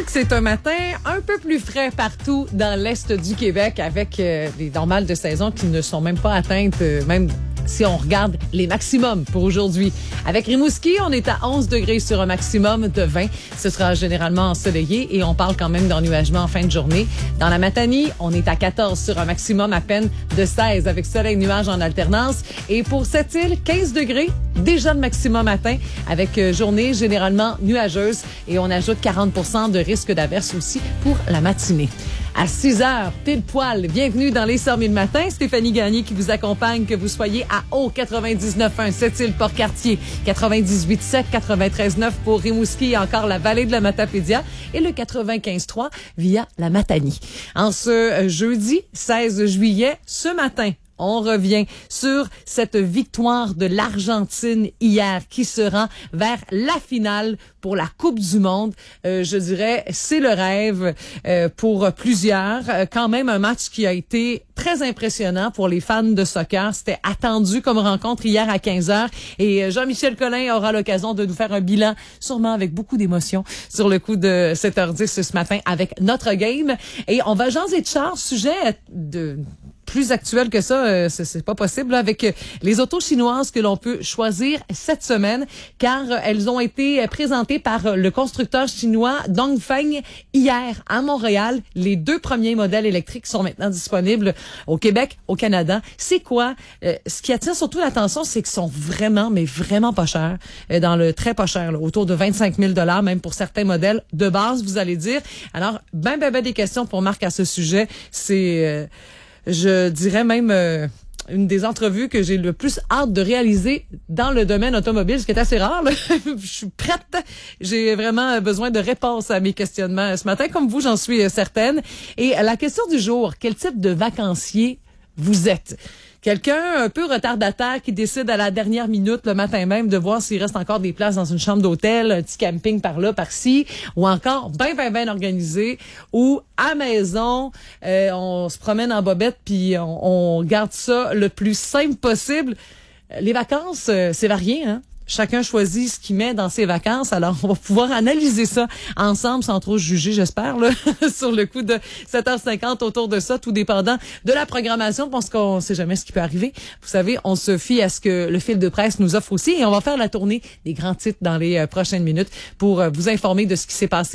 que c'est un matin un peu plus frais partout dans l'Est du Québec avec des normales de saison qui ne sont même pas atteintes, même si on regarde les maximums pour aujourd'hui. Avec Rimouski, on est à 11 degrés sur un maximum de 20. Ce sera généralement ensoleillé et on parle quand même d'ennuagement en fin de journée. Dans la Matanie, on est à 14 sur un maximum à peine de 16 avec soleil et nuages en alternance. Et pour cette île, 15 degrés, déjà le maximum atteint avec journée généralement nuageuse et on ajoute 40% de risque d'averse aussi pour la matinée. À 6 heures, pile poil, bienvenue dans les 100 000 matins. Stéphanie Gagné qui vous accompagne, que vous soyez à Haut 99.1, Sept-Îles, Port-Cartier, 98.7, 93.9 pour Rimouski et encore la vallée de la Matapédia et le 95.3 via la Matanie. En ce jeudi 16 juillet, ce matin, on revient sur cette victoire de l'Argentine hier qui se rend vers la finale pour la Coupe du Monde. Je dirais, c'est le rêve pour plusieurs. Quand même un match qui a été très impressionnant pour les fans de soccer. C'était attendu comme rencontre hier à 15h. Et Jean-Michel Collin aura l'occasion de nous faire un bilan, sûrement avec beaucoup d'émotion, sur le coup de 7h10 ce matin avec notre game. Et on va jaser de char, sujet de plus actuel que ça, c'est pas possible, avec les autos chinoises que l'on peut choisir cette semaine, car elles ont été présentées par le constructeur chinois Dongfeng hier à Montréal. Les 2 premiers modèles électriques sont maintenant disponibles au Québec, au Canada. C'est quoi? Ce qui attire surtout l'attention, c'est qu'ils sont vraiment, mais vraiment pas chers, dans le très pas cher, là, autour de 25 000 $, même pour certains modèles de base, vous allez dire. Alors, ben des questions pour Marc à ce sujet. C'est... je dirais même une des entrevues que j'ai le plus hâte de réaliser dans le domaine automobile, ce qui est assez rare. Là. Je suis prête. J'ai vraiment besoin de réponses à mes questionnements ce matin, comme vous, j'en suis certaine. Et la question du jour, quel type de vacancier vous êtes? Quelqu'un un peu retardataire qui décide à la dernière minute, le matin même, de voir s'il reste encore des places dans une chambre d'hôtel, un petit camping par là, par-ci, ou encore bien organisé, ou à maison, on se promène en bobette puis on garde ça le plus simple possible. Les vacances, c'est varié, hein? Chacun choisit ce qu'il met dans ses vacances. Alors, on va pouvoir analyser ça ensemble sans trop juger, j'espère, là, sur le coup de 7h50 autour de ça, tout dépendant de la programmation, parce qu'on sait jamais ce qui peut arriver. Vous savez, on se fie à ce que le fil de presse nous offre aussi et on va faire la tournée des grands titres dans les prochaines minutes pour vous informer de ce qui s'est passé